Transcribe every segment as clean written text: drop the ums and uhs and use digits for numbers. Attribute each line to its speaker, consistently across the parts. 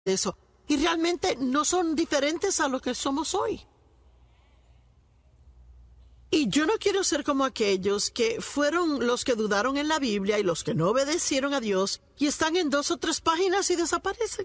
Speaker 1: eso. Y realmente no son diferentes a lo que somos hoy. Y yo no quiero ser como aquellos que fueron los que dudaron en la Biblia y los que no obedecieron a Dios y están en 2 o 3 páginas y desaparecen.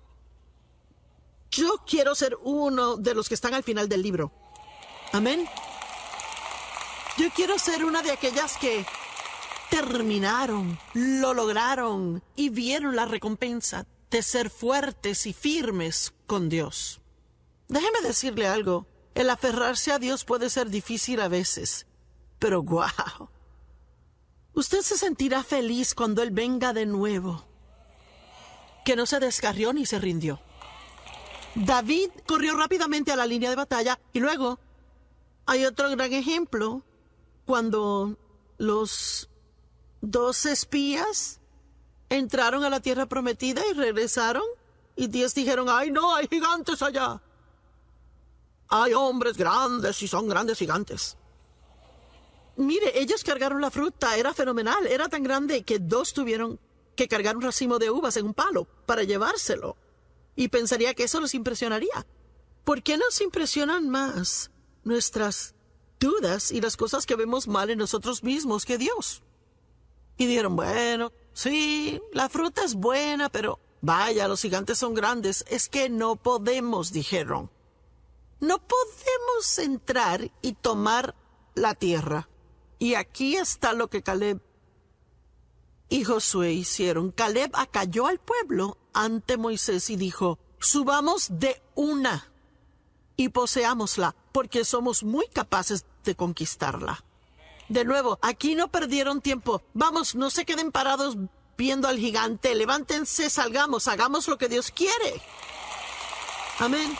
Speaker 1: Yo quiero ser uno de los que están al final del libro. Amén. Yo quiero ser una de aquellas que terminaron, lo lograron y vieron la recompensa de ser fuertes y firmes con Dios. Déjeme decirle algo. El aferrarse a Dios puede ser difícil a veces, pero ¡guau! Usted se sentirá feliz cuando Él venga de nuevo, que no se descarrió ni se rindió. David corrió rápidamente a la línea de batalla y luego hay otro gran ejemplo cuando los 2 espías entraron a la tierra prometida y regresaron y 10 dijeron, ¡ay no, hay gigantes allá! Hay hombres grandes y son grandes gigantes. Mire, ellos cargaron la fruta, era fenomenal, era tan grande que 2 tuvieron que cargar un racimo de uvas en un palo para llevárselo. Y pensaría que eso los impresionaría. ¿Por qué nos impresionan más nuestras dudas y las cosas que vemos mal en nosotros mismos que Dios? Y dijeron, bueno, sí, la fruta es buena, pero vaya, los gigantes son grandes. Es que no podemos, dijeron. No podemos entrar y tomar la tierra. Y aquí está lo que Caleb y Josué hicieron. Caleb acalló al pueblo ante Moisés y dijo, subamos de una y poseámosla, porque somos muy capaces de conquistarla. De nuevo, aquí no perdieron tiempo. Vamos, no se queden parados viendo al gigante. Levántense, salgamos, hagamos lo que Dios quiere. Amén.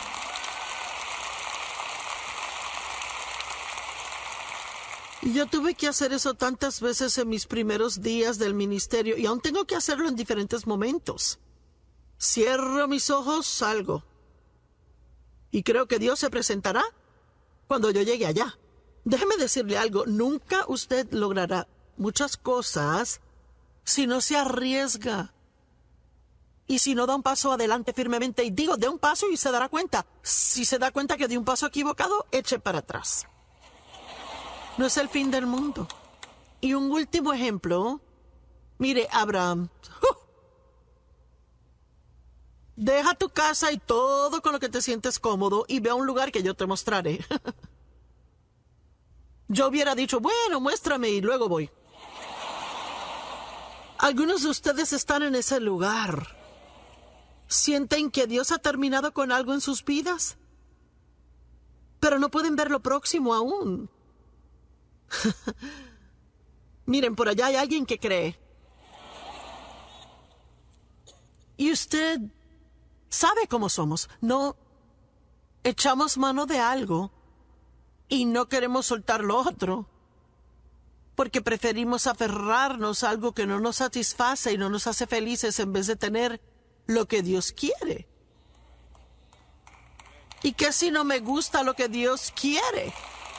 Speaker 1: Y yo tuve que hacer eso tantas veces en mis primeros días del ministerio y aún tengo que hacerlo en diferentes momentos. Cierro mis ojos, salgo. Y creo que Dios se presentará cuando yo llegue allá. Déjeme decirle algo, nunca usted logrará muchas cosas si no se arriesga. Y si no da un paso adelante firmemente, y digo, dé un paso y se dará cuenta. Si se da cuenta que dio un paso equivocado, eche para atrás. No es el fin del mundo. Y un último ejemplo. Mire, Abraham. Deja tu casa y todo con lo que te sientes cómodo y ve a un lugar que yo te mostraré. Yo hubiera dicho, bueno, muéstrame y luego voy. Algunos de ustedes están en ese lugar. ¿Sienten que Dios ha terminado con algo en sus vidas? Pero no pueden ver lo próximo aún. Miren, por allá hay alguien que cree. Y usted sabe cómo somos. No echamos mano de algo y no queremos soltar lo otro, porque preferimos aferrarnos a algo que no nos satisface y no nos hace felices en vez de tener lo que Dios quiere. ¿Y qué si no me gusta lo que Dios quiere?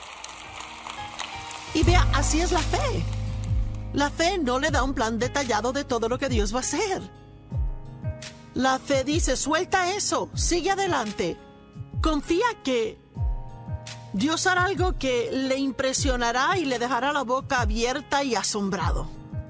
Speaker 1: Y vea, así es la fe. La fe no le da un plan detallado de todo lo que Dios va a hacer. La fe dice, suelta eso, sigue adelante. Confía que Dios hará algo que le impresionará y le dejará la boca abierta y asombrado.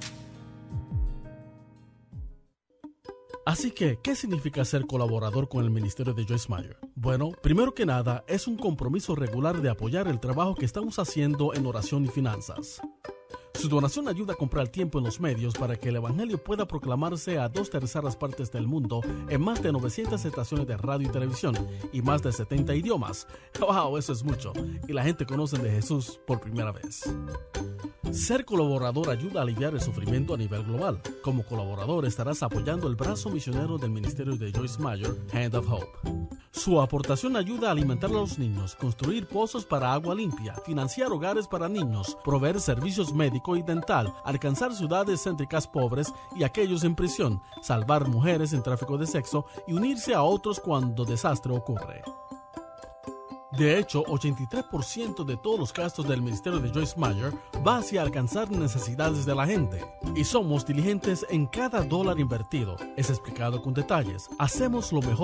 Speaker 2: Así que, ¿qué significa ser colaborador con el ministerio de Joyce Meyer? Bueno, primero que nada, es un compromiso regular de apoyar el trabajo que estamos haciendo en oración y finanzas. Su donación ayuda a comprar tiempo en los medios para que el Evangelio pueda proclamarse a 2/3 partes del mundo en más de 900 estaciones de radio y televisión y más de 70 idiomas. ¡Wow! Eso es mucho. Y la gente conoce de Jesús por primera vez. Ser colaborador ayuda a aliviar el sufrimiento a nivel global. Como colaborador estarás apoyando el brazo misionero del ministerio de Joyce Meyer, Hand of Hope. Su aportación ayuda a alimentar a los niños, construir pozos para agua limpia, financiar hogares para niños, proveer servicios médico y dental, alcanzar ciudades céntricas pobres y aquellos en prisión, salvar mujeres en tráfico de sexo y unirse a otros cuando desastre ocurre. De hecho, 83% de todos los gastos del ministerio de Joyce Meyer va hacia alcanzar necesidades de la gente. Y somos diligentes en cada dólar invertido. Es explicado con detalles. Hacemos lo mejor